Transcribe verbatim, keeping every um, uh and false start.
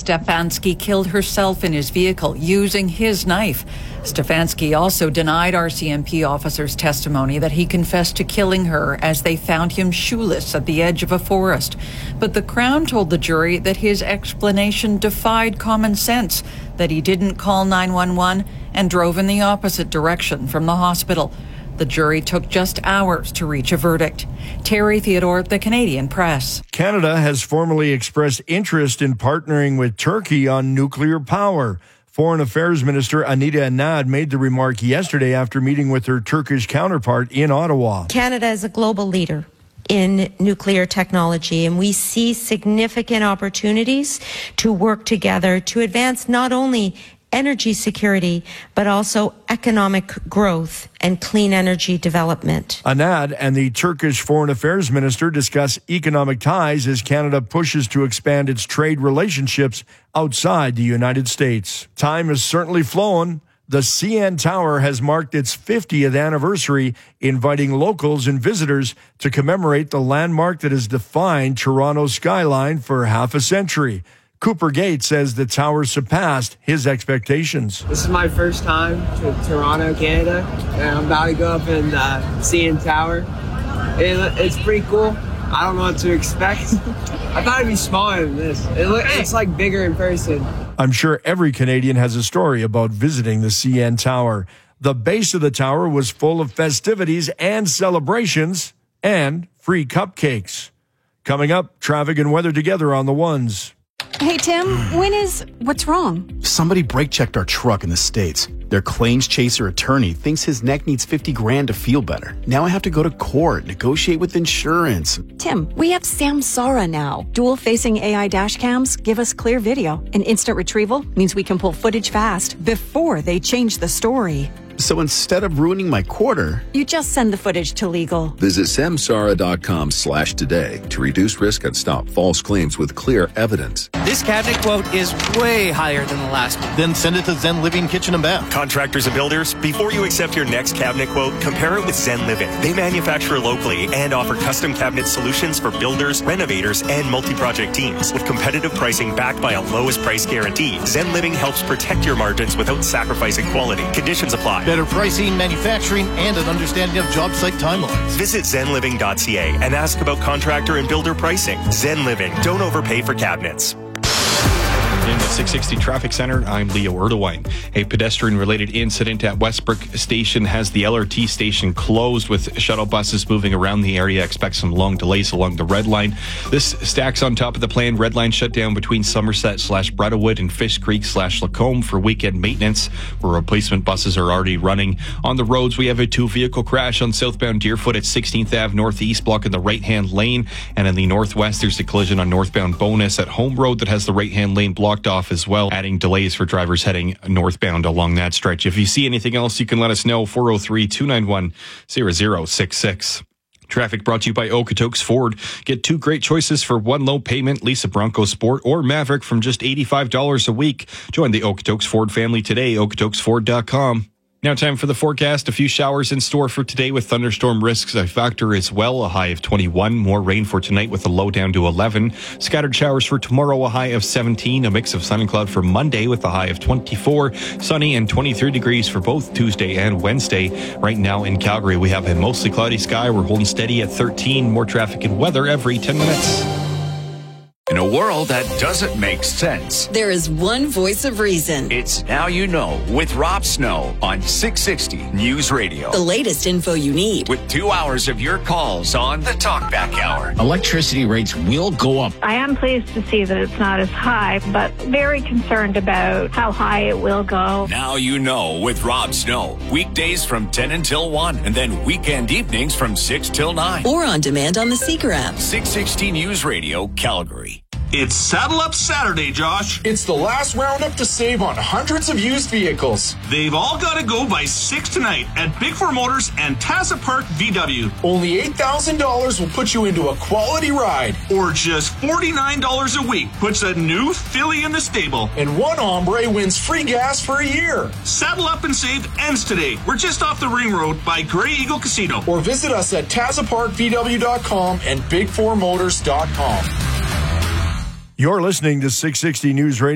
Stefanski killed herself in his vehicle using his knife. Stefanski also denied R C M P officers' testimony that he confessed to killing her as they found him shoeless at the edge of a forest. But the Crown told the jury that his explanation defied common sense, that he didn't call nine one one and drove in the opposite direction from the hospital. The jury took just hours to reach a verdict. Terry Theodore, The Canadian Press. Canada has formally expressed interest in partnering with Turkey on nuclear power. Foreign Affairs Minister Anita Anand made the remark yesterday after meeting with her Turkish counterpart in Ottawa. Canada is a global leader in nuclear technology, and we see significant opportunities to work together to advance not only energy security, but also economic growth and clean energy development. Anand and the Turkish Foreign Affairs Minister discuss economic ties as Canada pushes to expand its trade relationships outside the United States. Time has certainly flown. The C N Tower has marked its fiftieth anniversary, inviting locals and visitors to commemorate the landmark that has defined Toronto's skyline for half a century. Cooper Gates says the tower surpassed his expectations. This is my first time to Toronto, Canada, and I'm about to go up in the C N Tower. It, it's pretty cool. I don't know what to expect. I thought it'd be smaller than this. It look, it's like bigger in person. I'm sure every Canadian has a story about visiting the C N Tower. The base of the tower was full of festivities and celebrations and free cupcakes. Coming up, traffic and weather together on the ones. Hey, Tim, when is... What's wrong? Somebody brake-checked our truck in the States. Their claims chaser attorney thinks his neck needs fifty grand to feel better. Now I have to go to court, negotiate with insurance. Tim, we have Samsara now. Dual-facing A I dash cams give us clear video. And instant retrieval means we can pull footage fast before they change the story. So instead of ruining my quarter, you just send the footage to legal. Visit samsara.com slash today to reduce risk and stop false claims with clear evidence. This cabinet quote is way higher than the last one. Then send it to Zen Living Kitchen and Bath. Contractors and builders, before you accept your next cabinet quote, compare it with Zen Living. They manufacture locally and offer custom cabinet solutions for builders, renovators, and multi-project teams. With competitive pricing backed by a lowest price guarantee, Zen Living helps protect your margins without sacrificing quality. Conditions apply. Better pricing, manufacturing, and an understanding of job site timelines. Visit zen living dot c a and ask about contractor and builder pricing. Zen Living. Don't overpay for cabinets. In the six sixty Traffic Center, I'm Leo Erdewine. A pedestrian-related incident at Westbrook Station has the L R T station closed with shuttle buses moving around the area. Expect some long delays along the Red Line. This stacks on top of the planned Red Line shutdown between Somerset slash Brettawood and Fish Creek slash Lacombe for weekend maintenance, where replacement buses are already running. On the roads, we have a two-vehicle crash on southbound Deerfoot at sixteenth Avenue Northeast, blocking the right-hand lane. And in the northwest, there's a collision on northbound Bonus at Home Road that has the right-hand lane blocked off as well, adding delays for drivers heading northbound along that stretch. If you see anything else, you can let us know. four oh three, two nine one, zero zero six six. Traffic brought to you by Okotoks Ford. Get two great choices for one low payment. Lease a Bronco Sport or Maverick from just eighty-five dollars a week. Join the Okotoks Ford family today, okotoks ford dot com. Now time for the forecast. A few showers in store for today with thunderstorm risks a factor as well. A high of twenty-one. More rain for tonight with a low down to eleven. Scattered showers for tomorrow, a high of seventeen. A mix of sun and cloud for Monday with a high of twenty-four. Sunny and twenty-three degrees for both Tuesday and Wednesday. Right now in Calgary, we have a mostly cloudy sky. We're holding steady at thirteen. More traffic and weather every ten minutes. In a world that doesn't make sense, there is one voice of reason. It's Now You Know with Rob Snow on six sixty News Radio. The latest info you need. With two hours of your calls on the Talkback Hour. Electricity rates will go up. I am pleased to see that it's not as high, but very concerned about how high it will go. Now You Know with Rob Snow. Weekdays from ten until one, and then weekend evenings from six till nine. Or on demand on the Seeker app. six sixty News Radio, Calgary. It's Saddle Up Saturday, Josh. It's the last roundup to save on hundreds of used vehicles. They've all got to go by six tonight at Big Four Motors and Taza Park V W. Only eight thousand dollars will put you into a quality ride. Or just forty-nine dollars a week puts a new filly in the stable. And one hombre wins free gas for a year. Saddle Up and Save ends today. We're just off the Ring Road by Grey Eagle Casino. Or visit us at taza park v w dot com and big four motors dot com. You're listening to six sixty News Radio.